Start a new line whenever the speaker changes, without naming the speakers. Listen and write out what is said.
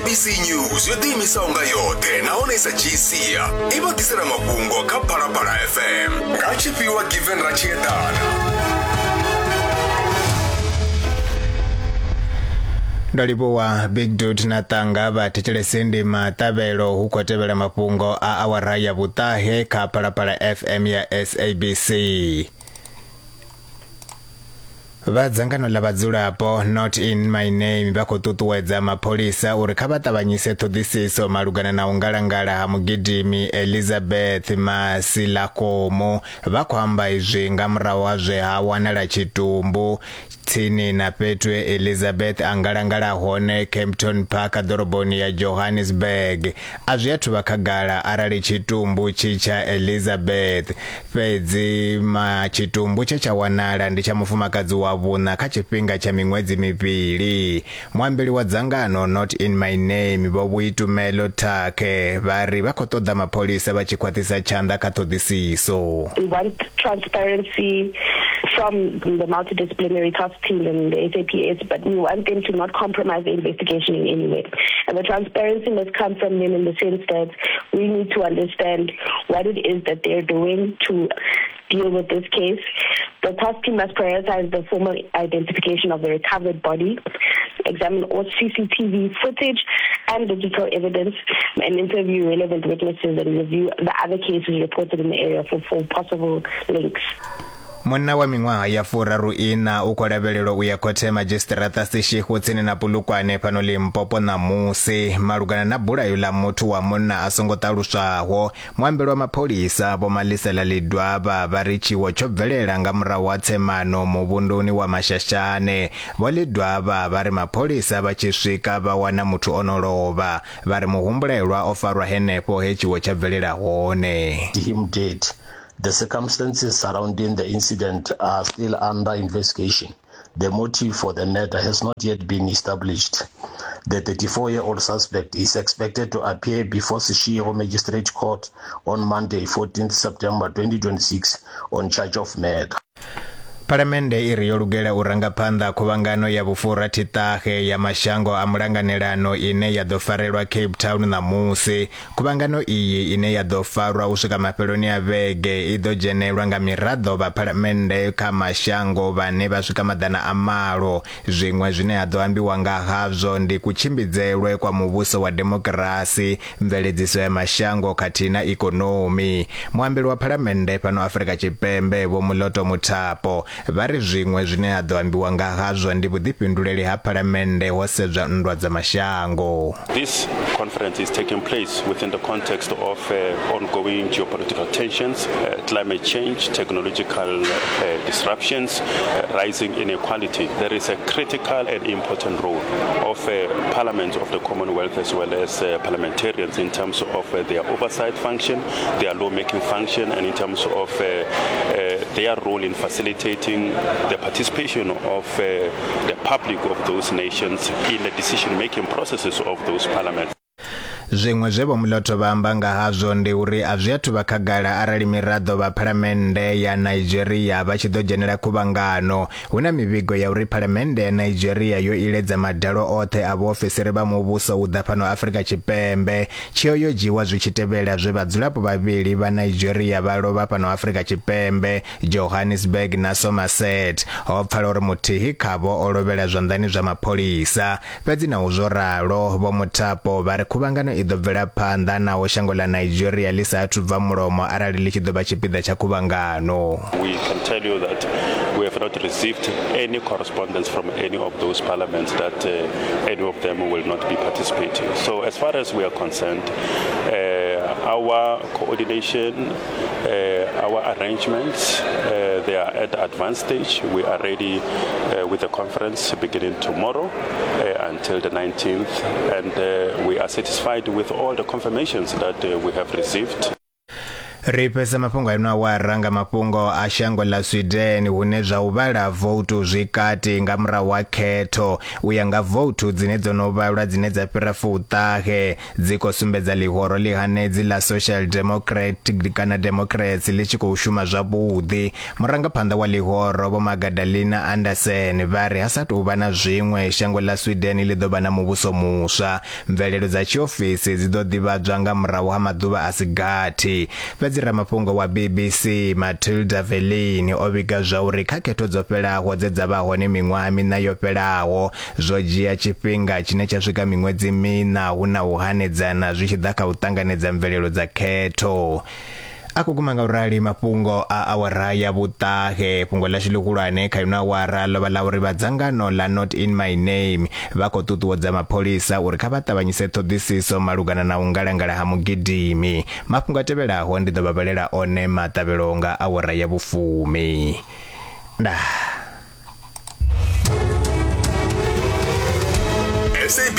SABC News yotimisa unga yote naonesa chisia ivo tisera mabungo ka Phalaphala FM kachipiwa given rachietana.
Ndalipowa Big Dude na Tanga vatechelesindi matabelo hukotevela mapungo a awaraya vutahe ka Phalaphala FM ya SABC. Vadzangano la vadzulapo Not In My Name vakotutuwedza mapolisa uri khavatavanyise thodisiso malugana na ungalangala ha mugidimi Elizabeth Masilakomo vakhwamba izwi nga murahu ha zwe ha wanala chitumbu tsini na petwe Elizabeth angalangala hone Kempton Park doroboni ya Johannesburg. Azwi athu vakhagala arali chitumbu chicha Elizabeth fedzi chitumbu checha wanala ndi cha mufumakadzi wavuna kha chifhinga cha miṅwedzi mivili. Mwambili wa dzangano Not In My Name Vhovuitumelo Thake vari vakhotoda mapolisa vachikwatisa chanda kha thodisiso.
We want transparency from the multidisciplinary task team and the SAPS, but we want them to not compromise the investigation in any way. And the transparency must come from them in the sense that we need to understand what it is that they're doing to deal with this case. The task team must prioritize the formal identification of the recovered body, examine all CCTV footage and digital evidence, and interview relevant witnesses and review the other cases reported in the area for possible links.
Muna wa miṅwaha ya 4 uko lavelelo uya khothe magistrata sishihu tsini na Polokwane pano Limpopo namusi malugana na bulayo la muthu wa munna asongo taluswaho. Mwambelo wa mapolisa vomalisela lidwaba vari chiwo chobvelela nga murahu wa tsemano muvunduni wa Mashashane. Volidwaba vari mapolisa vachisvika vawana muthu onolova vari muhumbulelwa ofarwa henepo he chiwo chabvelela hone.
Him dead. The circumstances surrounding the incident are still under investigation. The motive for the murder has not yet been established. The 34-year-old suspect is expected to appear before Seshego Magistrate Court on Monday, 14th September 2026 on charge of murder.
Palamende iri yolugela urangapanda kuvangano ya Vufuratitahe ya mashango amulanganelano ine ya dofarelwa Cape Town na musi. Kuvangano iyi ine ya dofarwa usika mapeloni ya vege ido jenelwa nga mirado va palamende ka mashango vane vasuka madana amalo. Zwingwe zwine ya doambiwa nga havzo ndi kuchimbizelwe kwa muvuso wa demokrasi, mveledziso ya mashango katina ekonomi. Mwambili wa palamende pano Afrika Chipembe Vhomuloto Muthapo vari zvimwe zvine adoambiwa nga hazvo ndi vudifhinduleli ha palamende ho sedzwa nndwa dza mashango.
This conference is taking place within the context of ongoing geopolitical tensions, climate change, technological disruptions, rising inequality. There is a critical and important role of Parliament of the Commonwealth as well as parliamentarians in terms of their oversight function, their lawmaking function, and in terms of their role in facilitating the participation of the public of those nations in the decision-making processes of those parliaments.
Zwingwe zwe Vhomuloto vamba nga hazwo ndi uri azwi athu vakhagala arali mirado va palamende ya Nigeria vachidojenela kuvangano. Huna mivigo ya uri palamende ya Nigeria yo iledza madalo othe a vhaofisiri va muvhuso uda pano Afrika Chipembe. Chiyo yo jiwa zwichitevela zwe vadzulapo vavili va Nigeria va lova pano Afrika Chipembe, Johannesburg na Somerset. Ho pfala uri muthihi khavho o lovela zwanḓani zwa mapolisa. Fhedzi na uzwo ralo Vhomuthapo vari kuvangano ido bvela phanḓa naho shango la Nigeria lisa athu bva mulomo arali li tshi ḓo vha tshipiḓa tsha kuvhangano.
We can tell you that we have not received any correspondence from any of those parliaments that any of them will not be participating. So as far as we are concerned, our coordination, our arrangements, they are at the advanced stage. We are ready with the conference beginning tomorrow until the 19th, and we are satisfied with all the confirmations that we have received.
Ripesa mafhungo ano waranga mafhungo a shango la Sweden hune zwa uvala vote zwikati nga murahu wa khetho uya nga vote dzine dzo no valwa dzine dza fhira 40 dziko sumbedza lihoro lihanedzi la Social Democratic kana Democrats li tshi khou shuma zwavhuḓi. Murangaphanḓa wa lihoro Vho Magdalena Andersson vhari hasatu vha na zwiṅwe shango la Sweden ḽi ḓo vha na muvhuso muswa. Mvelelo dza tshiofisi dzi ḓo ḓivhadzwa nga murahu ha maḓuvha a sigathi. Fhedzi ramafhungo wa BBC Matilda Velin o vhiga zwa uri kha khetho dzo fhelaho dze dza vha hone miṅwaha mina yo fhelaho zwo dzhia tshifhinga tshine tsha swika miṅwedzi mina hu na u hanedzana zwi tshi ḓa kha u ṱanganedza mvelelo dza khetho. Akuguma nga urali mafhungo a awara ya vhuṱahe fhungo ḽa shilugulwane kha ino awara ḽo vha ḽa uri vhadzangano ḽa Not In My Name vha khou ṱuṱuwedza mapholisa uri kha vha ṱavhanyise ṱhoḓisiso malugana na u ngalangala ha mugidimi. Mafhungo a tevhelaho ndi ḓo vha vhalela one maṱavhelo nga awara ya vhufumi.
SABC